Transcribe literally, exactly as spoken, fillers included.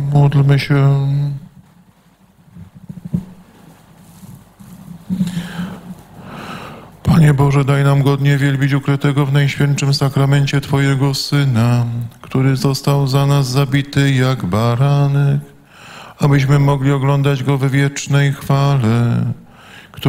Módlmy się. Panie Boże, daj nam godnie wielbić ukrytego w Najświętszym Sakramencie Twojego Syna, który został za nas zabity jak baranek, abyśmy mogli oglądać Go we wiecznej chwale.